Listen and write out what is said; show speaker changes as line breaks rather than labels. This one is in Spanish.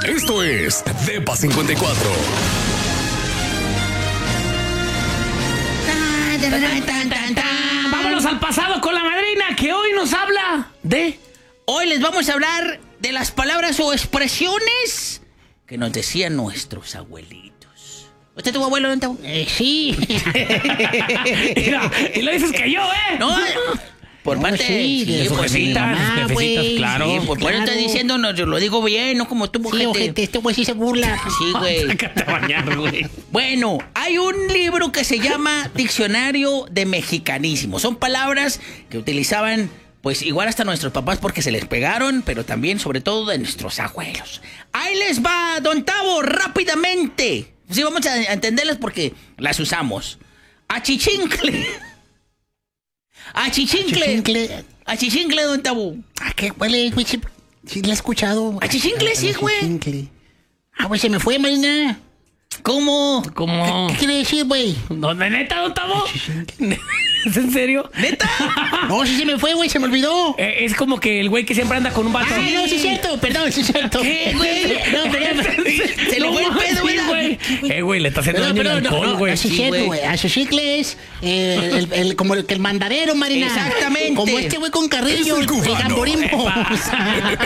Esto es Depa 54.
Vámonos al pasado con la madrina que hoy nos habla de...
Hoy les vamos a hablar de las palabras o expresiones que nos decían nuestros abuelitos. ¿Usted tuvo abuelo, don Tavo?
Sí. Mira, y lo dices que yo, ¿eh?
No, por parte
de sus jefecitas, claro.
Sí, por eso estoy diciendo, no, yo lo digo bien, no como tú,
Sí, ojete, este güey sí se burla.
Sí, güey.
Sácate a bañar, güey.
Bueno, hay un libro que se llama Diccionario de Mexicanísimos. Son palabras que utilizaban, pues, igual hasta nuestros papás porque se les pegaron, pero también, sobre todo, de nuestros abuelos. Ahí les va, don Tavo, rápidamente. Sí, vamos a entenderlas porque las usamos. Achichincle. Achichincle. Achichincle, don Tavo.
¿A qué huele, güey? Sí, lo he escuchado.
Achichincle, sí, güey.
Achichincle. Ah, güey, se me fue, Marina.
¿Cómo?
¿Cómo?
¿Qué quiere decir, güey?
¿Dónde, neta, don Tavo? ¿Es en serio?
¿Neta?
No, sí se me fue, güey, se me olvidó.
Es como que el güey que siempre anda con un vato.
Ah, no, sí es cierto, perdón, sí es cierto.
¿Qué, güey?
No, perdón.
Se le fue el pedo,
güey. Güey, le está haciendo daño el alcohol, güey.
Sí es cierto, güey. Achichincle es como el mandadero, Marina.
Exactamente.
Como este güey con carrillo,
Es el
el
cubano.
gamborimbo.